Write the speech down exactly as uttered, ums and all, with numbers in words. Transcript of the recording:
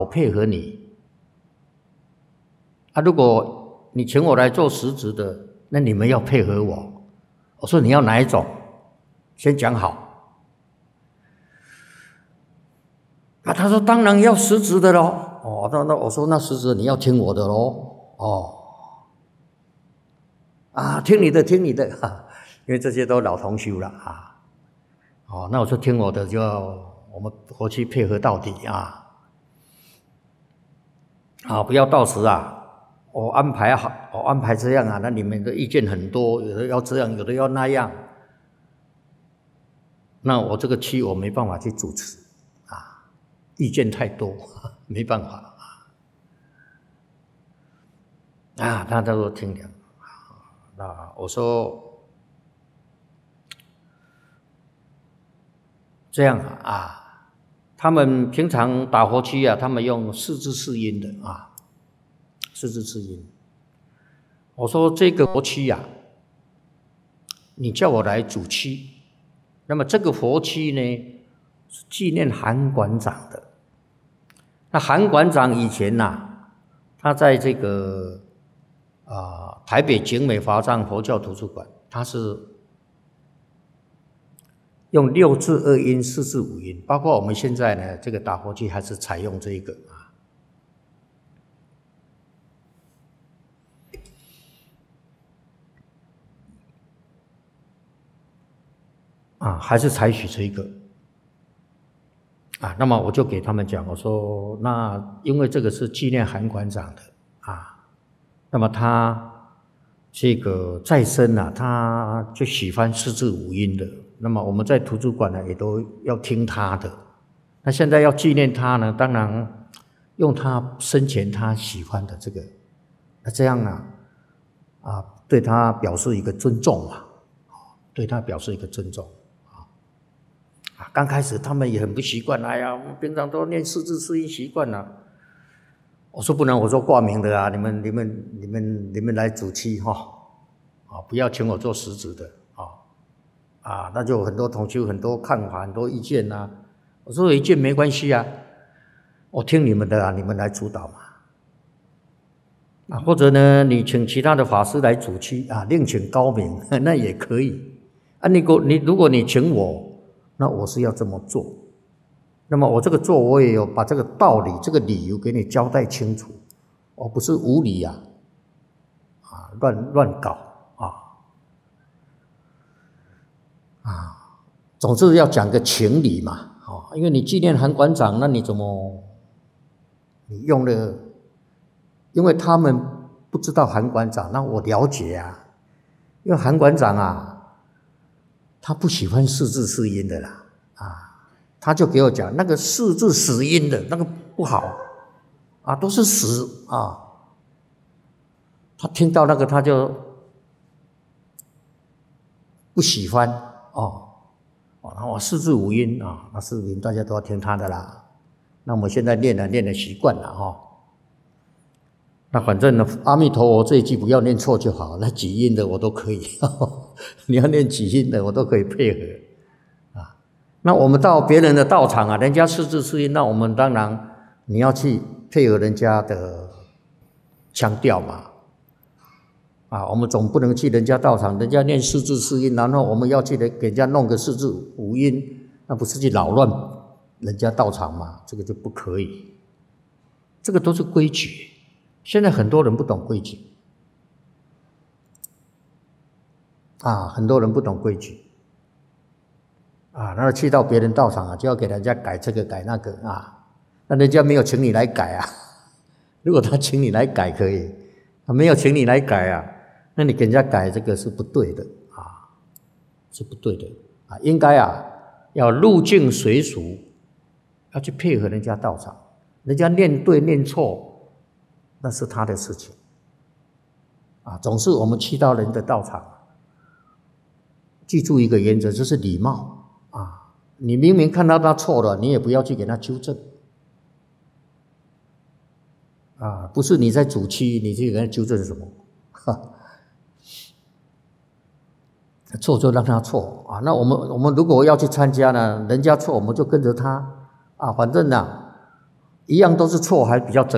我配合你。啊，如果你请我来做实质的，那你们要配合我。我说你要哪一种？先讲好。啊，他说当然要实质的咯。哦，那那我说那实质你要听我的咯。哦，啊，听你的，听你的，哈，因为这些都老同修了啊。哦，那我说听我的，就我们回去配合到底啊。啊，不要到时啊，我安排好，我安排这样啊，那你们的意见很多，有的要这样，有的要那样，那我这个期我没办法去主持啊，意见太多，没办法啊。他都听了，那我说这样啊。他们平常打佛七啊，他们用四字四音的啊，四字四音。我说这个佛七啊，你叫我来主七，那么这个佛七呢，是纪念韩馆长的。那韩馆长以前呐、啊，他在这个啊、呃、台北景美华藏佛教图书馆，他是用六字二音、四字五音，包括我们现在呢，这个打佛七还是采用这个啊，啊，还是采取这个啊。那么我就给他们讲，我说那因为这个是纪念韩馆长的啊，那么他这个在生啊，他就喜欢四字五音的。那么我们在图书馆呢，也都要听他的。那现在要纪念他呢，当然用他生前他喜欢的这个，那这样啊，啊，对他表示一个尊重嘛，对他表示一个尊重啊。啊，刚开始他们也很不习惯，哎呀，我们平常都念四字四音习惯了。我说不能，我说挂名的啊，你们、你们、你们、你们来主七哈，啊，不要请我做实质的啊，啊，那就有很多同修很多看法、很多意见呐、啊。我说有意见没关系啊，我听你们的啊，你们来主导嘛。啊，或者呢，你请其他的法师来主七啊，另请高明，那也可以。啊，你你如果你请我，那我是要这么做。那么我这个做，我也有把这个道理、这个理由给你交代清楚，我不是无理啊，啊，乱乱搞啊，啊，总之要讲个情理嘛，啊，因为你纪念韩馆长，那你怎么你用了？因为他们不知道韩馆长，那我了解啊，因为韩馆长啊，他不喜欢四字四音的啦，啊。他就给我讲那个四字死音的那个不好啊，都是死啊。他听到那个他就不喜欢哦。哦，那我四字五音啊，那四字五音大家都要听他的啦。那我们现在练了练了习惯了哈、哦。那反正呢，阿弥陀佛这一句不要念错就好，那几音的我都可以，呵呵你要念几音的我都可以配合。那我们到别人的道场啊，人家四字四音，那我们当然你要去配合人家的腔调嘛。啊，我们总不能去人家道场，人家念四字四音，然后我们要去给人家弄个四字五音，那不是去扰乱人家道场嘛？这个就不可以。这个都是规矩，现在很多人不懂规矩，啊，很多人不懂规矩。啊，那去到别人道场啊，就要给人家改这个改那个啊，那人家没有请你来改啊。如果他请你来改可以，他没有请你来改啊，那你给人家改这个是不对的啊，是不对的啊，应该啊要入境随俗，要去配合人家道场，人家念对念错，那是他的事情啊。总是我们去到人的道场，记住一个原则，就是礼貌。啊，你明明看到他错了，你也不要去给他纠正。啊，不是你在主期，你去给他纠正什么？哈，错就让他错啊。那我们我们如果要去参加呢，人家错我们就跟着他啊。反正呢， 一样都是错，还比较整